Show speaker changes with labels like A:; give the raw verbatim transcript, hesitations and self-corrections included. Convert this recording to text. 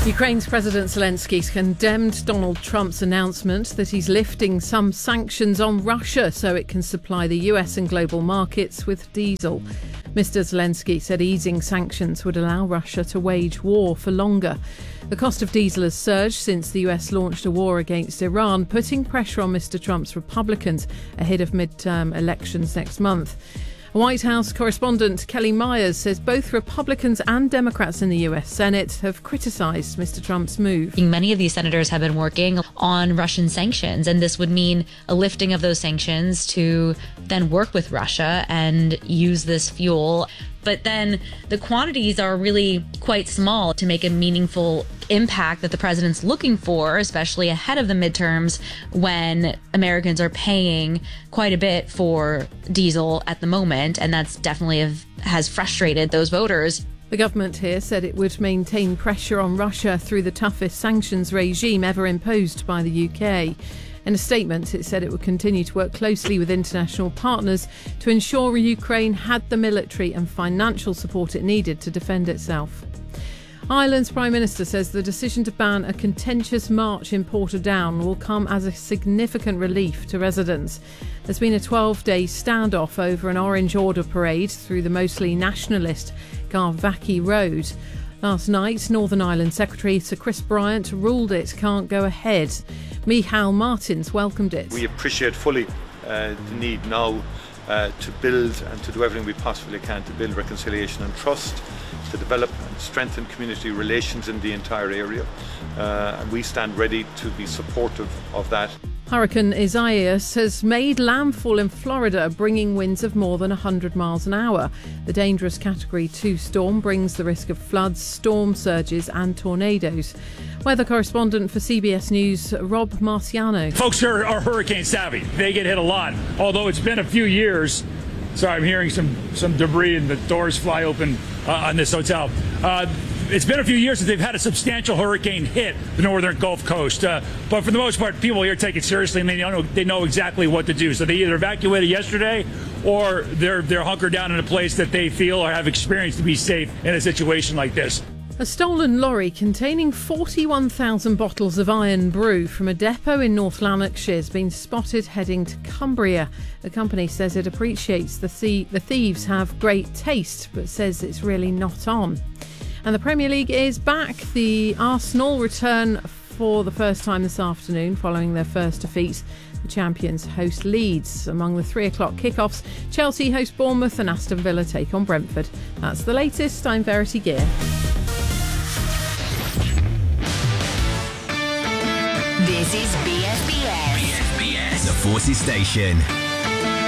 A: Ukraine's President Zelensky condemned Donald Trump's announcement that he's lifting some sanctions on Russia so it can supply the U S and global markets with diesel. Mister Zelensky said easing sanctions would allow Russia to wage war for longer. The cost of diesel has surged since the U S launched a war against Iran, putting pressure on Mister Trump's Republicans ahead of midterm elections next month. White House correspondent Kelly Myers says both Republicans and Democrats in the U S Senate have criticised Mister Trump's move.
B: Many of these senators have been working on Russian sanctions, and this would mean a lifting of those sanctions to then work with Russia and use this fuel. But then the quantities are really quite small to make a meaningful impact that the president's looking for, especially ahead of the midterms when Americans are paying quite a bit for diesel at the moment. And that's definitely have, has frustrated those voters.
A: The government here said it would maintain pressure on Russia through the toughest sanctions regime ever imposed by the U K. In a statement, it said it would continue to work closely with international partners to ensure Ukraine had the military and financial support it needed to defend itself. Ireland's Prime Minister says the decision to ban a contentious march in Portadown will come as a significant relief to residents. There's been a twelve-day standoff over an Orange Order parade through the mostly nationalist Garvackie Road. Last night, Northern Ireland Secretary Sir Chris Bryant ruled it can't go ahead. Micheál Martins welcomed it.
C: We appreciate fully uh, the need now uh, to build and to do everything we possibly can to build reconciliation and trust, to develop and strengthen community relations in the entire area. Uh, and we stand ready to be supportive of that.
A: Hurricane Isaias has made landfall in Florida, bringing winds of more than one hundred miles an hour. The dangerous Category two storm brings the risk of floods, storm surges and tornadoes. Weather correspondent for C B S News, Rob Marciano.
D: Folks are, are hurricane savvy. They get hit a lot. Although it's been a few years. Sorry, I'm hearing some, some debris and the doors fly open uh, on this hotel. Uh, It's been a few years since they've had a substantial hurricane hit the northern Gulf Coast. Uh, but for the most part, people here take it seriously and they know, they know exactly what to do. So they either evacuated yesterday or they're, they're hunkered down in a place that they feel or have experience to be safe in a situation like this.
A: A stolen lorry containing forty-one thousand bottles of Iron Brew from a depot in North Lanarkshire has been spotted heading to Cumbria. The company says it appreciates the, thie- the thieves have great taste, but says it's really not on. And the Premier League is back. The Arsenal return for the first time this afternoon following their first defeat. The champions host Leeds. Among the three o'clock kickoffs, Chelsea host Bournemouth and Aston Villa take on Brentford. That's the latest. I'm Verity Gear.
E: This is B S B S.
F: B S B S, the Forces Station.